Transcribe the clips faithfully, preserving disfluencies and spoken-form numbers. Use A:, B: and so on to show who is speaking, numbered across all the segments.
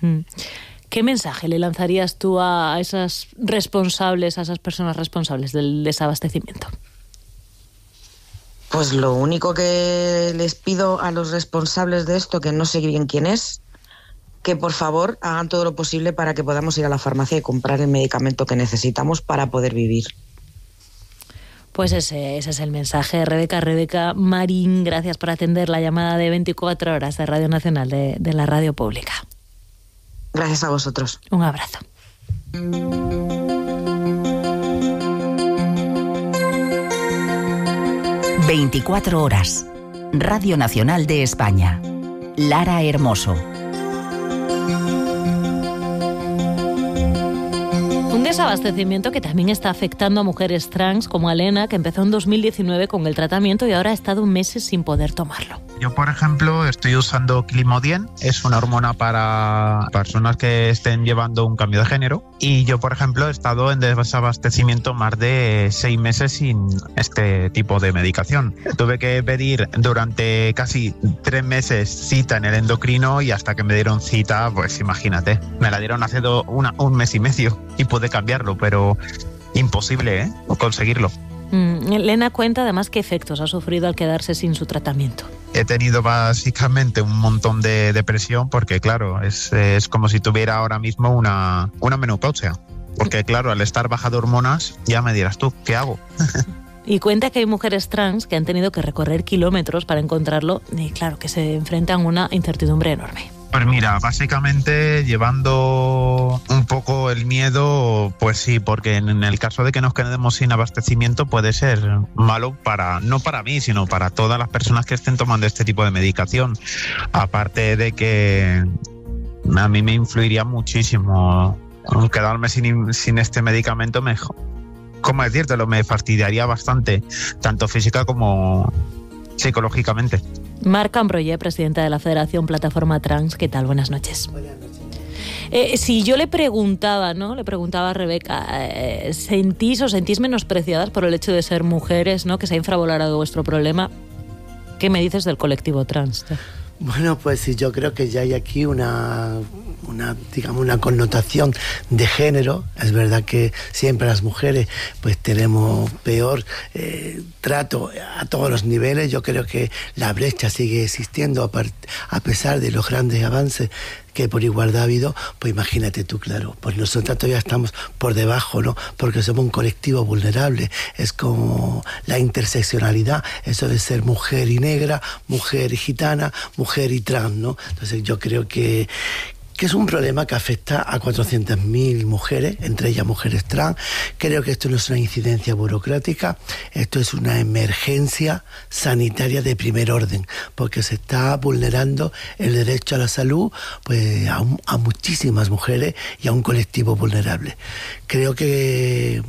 A: ¿Qué mensaje le lanzarías tú a esas responsables, a esas personas responsables del desabastecimiento?
B: Pues lo único que les pido a los responsables de esto, que no sé bien quién es, que por favor hagan todo lo posible para que podamos ir a la farmacia y comprar el medicamento que necesitamos para poder vivir.
A: Pues ese, ese es el mensaje. Rebeca, Rebeca Marín, gracias por atender la llamada de veinticuatro horas de Radio Nacional, de, de la Radio Pública.
B: Gracias a vosotros.
A: Un abrazo.
C: veinticuatro horas. Radio Nacional de España. Lara Hermoso.
A: Un desabastecimiento que también está afectando a mujeres trans como a Elena, que empezó en dos mil diecinueve con el tratamiento y ahora ha estado meses sin poder tomarlo.
D: Yo, por ejemplo, estoy usando Climodien, es una hormona para personas que estén llevando un cambio de género, y yo, por ejemplo, he estado en desabastecimiento más de seis meses sin este tipo de medicación. Tuve que pedir durante casi tres meses cita en el endocrino y hasta que me dieron cita, pues imagínate, me la dieron hace do, una, un mes y medio y pude cambiarlo, pero imposible, ¿eh? Conseguirlo.
A: Mm, Elena cuenta además qué efectos ha sufrido al quedarse sin su tratamiento.
D: He tenido básicamente un montón de depresión porque, claro, es, es como si tuviera ahora mismo una, una menopausia. Porque, claro, al estar baja de hormonas, ya me dirás tú, ¿qué hago?
A: Y cuenta que hay mujeres trans que han tenido que recorrer kilómetros para encontrarlo y, claro, que se enfrentan a una incertidumbre enorme.
D: Pues mira, básicamente llevando un poco el miedo, pues sí, porque en el caso de que nos quedemos sin abastecimiento puede ser malo para, no para mí, sino para todas las personas que estén tomando este tipo de medicación. Aparte de que a mí me influiría muchísimo quedarme sin, sin este medicamento, mejor. ¿Cómo decírtelo? Me fastidiaría bastante, tanto física como psicológicamente.
A: Marc Ambroyé, presidenta de la Federación Plataforma Trans, ¿qué tal? Buenas noches.
E: Buenas noches.
A: Eh, si yo le preguntaba, ¿no? Le preguntaba a Rebeca, eh, ¿sentís o sentís menospreciadas por el hecho de ser mujeres, ¿no? Que se ha infravalorado vuestro problema? ¿Qué me dices del colectivo trans?
E: Bueno, pues sí, yo creo que ya hay aquí una, una, digamos, una connotación de género. Es verdad que siempre las mujeres pues tenemos peor eh, trato a todos los niveles. Yo creo que la brecha sigue existiendo a, part- a pesar de los grandes avances que por igualdad ha habido. Pues imagínate tú, claro, pues nosotros todavía estamos por debajo, ¿no? Porque somos un colectivo vulnerable. Es como la interseccionalidad, eso de ser mujer y negra, mujer y gitana, mujer y trans, ¿no? Entonces yo creo que que es un problema que afecta a cuatrocientas mil mujeres, entre ellas mujeres trans. Creo que esto no es una incidencia burocrática, esto es una emergencia sanitaria de primer orden, porque se está vulnerando el derecho a la salud pues, a, un, a muchísimas mujeres y a un colectivo vulnerable. Creo que,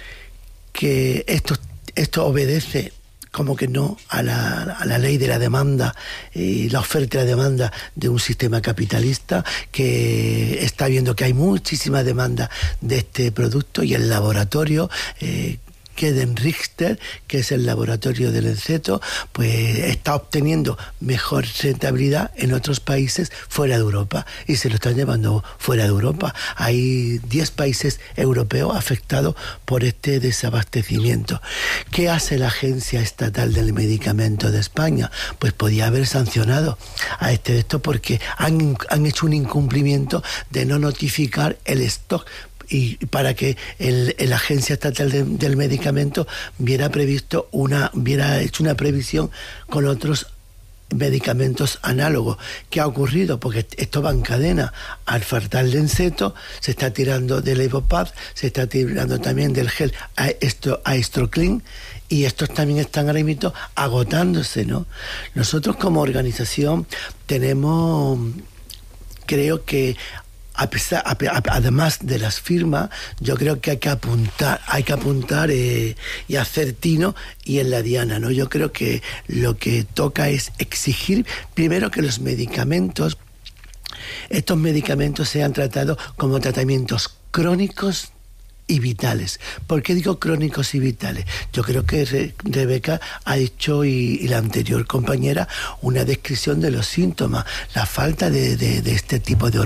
E: que esto, esto obedece como que no a la, a la ley de la demanda y la oferta y la demanda de un sistema capitalista que está viendo que hay muchísima demanda de este producto y el laboratorio eh, Keden Richter, que es el laboratorio del Enceto, pues está obteniendo mejor rentabilidad en otros países fuera de Europa y se lo están llevando fuera de Europa. Hay diez países europeos afectados por este desabastecimiento. ¿Qué hace la Agencia Estatal del Medicamento de España? Pues podía haber sancionado a este de esto porque han, han hecho un incumplimiento de no notificar el stock y para que el, el Agencia Estatal de, del Medicamento viera previsto una, viera hecho una previsión con otros medicamentos análogos. ¿Qué ha ocurrido? Porque esto va en cadena. Al faltar el Enceto, se está tirando del Evopad, se está tirando también del gel Aestroclean, y estos también están ahora mismo agotándose, ¿no? Nosotros como organización tenemos, creo que A pesar, a, a, además de las firmas, yo creo que hay que apuntar, hay que apuntar eh, y hacer tino y en la diana, ¿no? Yo creo que lo que toca es exigir primero que los medicamentos, estos medicamentos sean tratados como tratamientos crónicos y vitales. ¿Por qué digo crónicos y vitales? Yo creo que Re- Rebeca ha hecho, y, y la anterior compañera, una descripción de los síntomas, la falta de, de, de este tipo de